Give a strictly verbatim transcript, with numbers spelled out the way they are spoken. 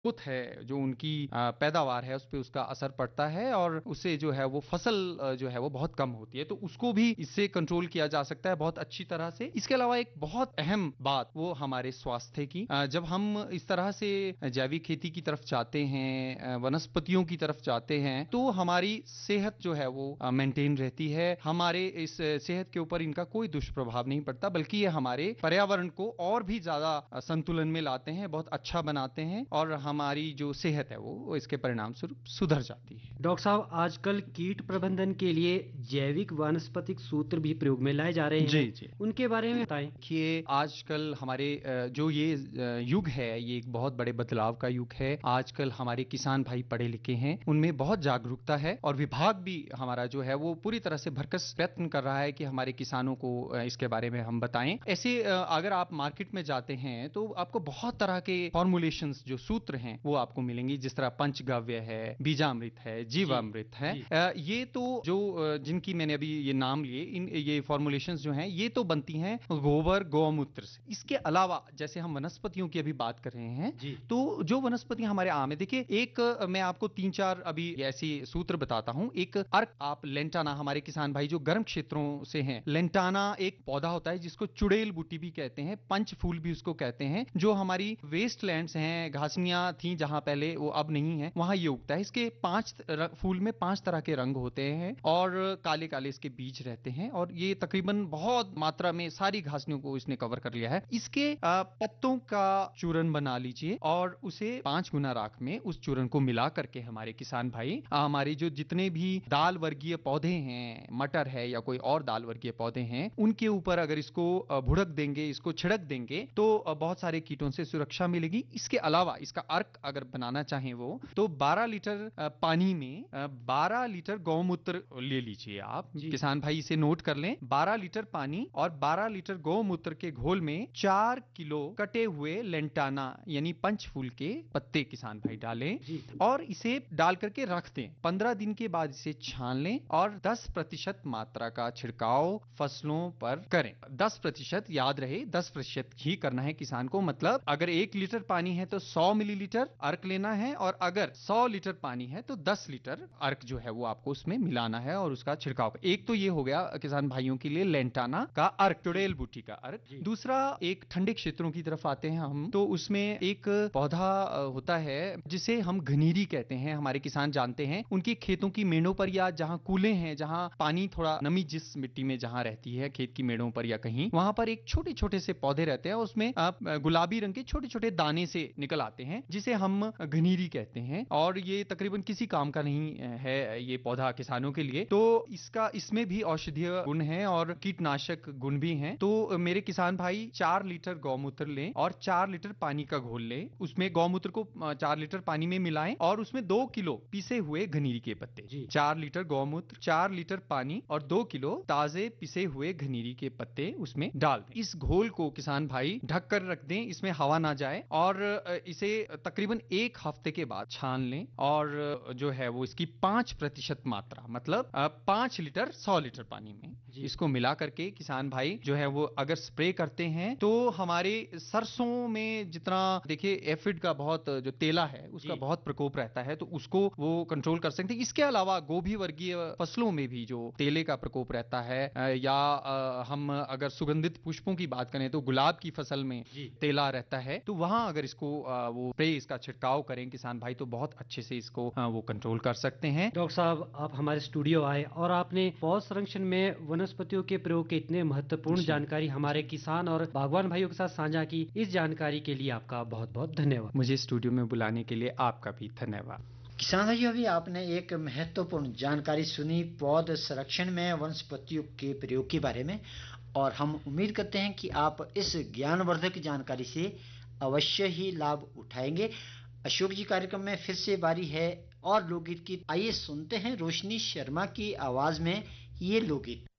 Growth है, जो उनकी अ, पैदावार है, उस पे उसका असर पड़ता है और उससे जो है वो फसल अ, जो है वो बहुत कम होती है। तो उसको भी इससे कंट्रोल किया जा सकता है बहुत अच्छी तरह से। इसके अलावा एक बहुत अहम बात वो हमारे स्वास्थ्य की। अ, जब हम इस तरह से जैविक खेती की तरफ जाते हैं, अ, वनस्पतियों की तरफ जाते हैं, तो हमारी सेहत जो है वो मेंटेन रहती है। हमारे इस अ, सेहत के ऊपर इनका कोई दुष्प्रभाव नहीं पड़ता, बल्कि ये हमारे पर्यावरण को और भी ज्यादा अ, संतुलन में लाते हैं, बहुत अच्छा बनाते हैं और हमारी जो सेहत है वो वो इसके परिणाम स्वरूप सुधर जाती है। डॉक्टर साहब, आजकल कीट प्रबंधन के लिए जैविक वानस्पतिक सूत्र भी प्रयोग में लाए जा रहे जी हैं, जी। उनके बारे में बताएं। देखिए, आजकल हमारे अ, जो ये अ, युग है, ये एक बहुत बड़े बदलाव का युग है। आजकल हमारे किसान भाई पढ़े लिखे हैं, उनमें बहुत जागरूकता है और विभाग भी हमारा जो है वो पूरी तरह से भरकस प्रयत्न कर रहा है कि हमारे किसानों को अ, इसके बारे में हम बताएं। ऐसे अ, अगर आप मार्केट में जाते हैं तो आपको बहुत तरह के फॉर्मुलेशंस, जो सूत्र हैं, वो आपको मिलेंगी। जिस तरह पंचगव्य है, बीजामृत है, जी जीवामृत है। जी। अ, ये तो जो अ, जिनकी मैंने अभी ये नाम लिए, इन ये फॉर्मुलेशंस जो हैं, ये तो बनती हैं गोबर गौमूत्र से। इसके अलावा जैसे हम वनस्पतियों की अभी बात कर रहे हैं, जी तो जो वनस्पतियां हमारे आम है, देखिए एक अ, मैं आपको तीन चार अभी ऐसी सूत्र बताता हूं। एक अर्क, आप लेंटाना, हमारे किसान भाई जो गर्म क्षेत्रों से हैं, लेंटाना एक पौधा होता है जिसको चुड़ैल बूटी भी कहते हैं, पंच फूल भी उसको कहते हैं, जो हमारी वेस्ट लैंड्स हैं, घासनियां थी जहां पहले, वो अब नहीं है, वहां ये उगता है। इसके पांच र- फूल में पांच तरह के रंग होते हैं और काले काले इसके बीज रहते हैं और ये तकरीबन बहुत मात्रा में सारी घासनियों को इसने कवर कर लिया है। इसके अ, पत्तों का चूरन बना लीजिए और उसे पांच गुना राख में उस चूरन को मिला करके हमारे किसान भाई, अ, हमारे जो जितने भी दाल वर्गीय पौधे हैं, मटर है या कोई और दाल वर्गीय पौधे हैं, उनके ऊपर अगर इसको अ, भुड़क देंगे, इसको छिड़क देंगे, तो अ, बहुत सारे कीटों से सुरक्षा मिलेगी। इसके अलावा इसका अर्क अगर बनाना चाहें वो, तो बारह लीटर अ, पानी में अ, बारह लीटर गौमूत्र ले लीजिए आप। जी। किसान भाई इसे नोट कर लें। बारह लीटर पानी और बारह लीटर गौमूत्र के घोल में चार किलो कटे हुए लेंटाना यानी पंचफूल के पत्ते किसान भाई डालें जी और इसे डाल करके रख दें। पंद्रह दिन के बाद इसे छान लें और दस प्रतिशत मात्रा का छिड़काव फसलों पर करें। दस प्रतिशत याद रहे, दस प्रतिशत ही करना है किसान को। मतलब अगर एक लीटर पानी है तो सौ मिलीलीटर अर्क लेना है और अगर सौ लीटर पानी है तो दस लीटर अर्क जो है वो आपको उसमें मिलाना है और उसका छिड़काव। एक तो ये हो गया किसान भाइयों के लिए लेंटाना का अर्क, चुड़ैल बूटी का अर्क। जी। दूसरा, एक ठंडे क्षेत्रों की तरफ आते हैं हम, तो उसमें एक पौधा अ, होता है जिसे हम घनीरी कहते हैं। हमारे किसान जानते हैं, उनकी खेतों की मेड़ों पर या जहां कूले हैं, जहां पानी थोड़ा नमी जिस मिट्टी में जहां रहती है, खेत की मेड़ों पर या कहीं, वहां पर एक छोटे छोटे से पौधे रहते हैं। उसमें आप गुलाबी रंग के छोटे छोटे दाने से निकल आते हैं, जिसे हम घनीरी कहते हैं और ये तकरीबन किसी काम का नहीं है ये पौधा किसानों के लिए। तो इसका इसमें भी औषधीय गुण है और कीटनाशक गुण भी हैं। तो मेरे किसान भाई चार लीटर गौमूत्र लें और चार लीटर पानी का घोल लें। उसमें गौमूत्र को अ, चार लीटर पानी में मिलाएं और उसमें दो किलो पिसे हुए घनीरी के पत्ते, जी चार लीटर गौमूत्र, चार लीटर पानी और दो किलो ताजे पिसे हुए घनीरी के पत्ते उसमें डाल दें। इस घोल को किसान भाई ढक कर रख दें, इसमें हवा ना जाए और अ, इसे तकरीबन एक हफ्ते के बाद छान लें और अ, जो है वो इसकी पांच प्रतिशत मात्रा, मतलब अ, पांच लीटर सौ लीटर पानी में जी इसको मिला करके किसान भाई जो है वो अगर स्प्रे करते हैं, तो हमारे सरसों में जितना, देखिए एफिड का बहुत जो तेला है उसका जी। बहुत प्रकोप रहता है, तो उसको वो कंट्रोल कर सकते हैं। इसके अलावा गोभी वर्गीय फसलों में भी जो तेले का प्रकोप रहता है, अ, या अ, हम अगर सुगंधित पुष्पों की बात करें तो गुलाब की फसल में जी तेला रहता है, तो वहां अगर इसको अ, वो स्प्रे, इसका छिड़काव करें किसान भाई, तो बहुत अच्छे से इसको अ, वो कंट्रोल कर सकते हैं। डॉक्टर साहब, आप हमारे स्टूडियो आए और आपने पौध संरक्षण में वनस्पतियों के प्रयोग के इतने महत्वपूर्ण जी, जानकारी हमारे किसान और बागवान भाइयों के साथ साझा की। इस जानकारी के लिए आपका बहुत बहुत धन्यवाद। मुझे स्टूडियो में बुलाने के लिए आपका भी धन्यवाद। किसान भाइयों, अभी आपने एक महत्वपूर्ण जानकारी सुनी पौध संरक्षण में वनस्पतियों के प्रयोग के बारे में, और हम उम्मीद करते हैं कि आप इस ज्ञानवर्धक जानकारी से अवश्य ही लाभ उठाएंगे। अशोक जी, कार्यक्रम में फिर से बारी है और लोकगीत की। आइए सुनते हैं रोशनी शर्मा की आवाज में ये लोकगीत।